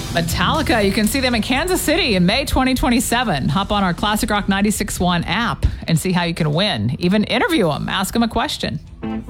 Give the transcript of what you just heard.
Metallica, you can see them in Kansas City in May 2027. Hop on our Classic Rock 96.1 app and see how you can win. Even interview them, ask them a question.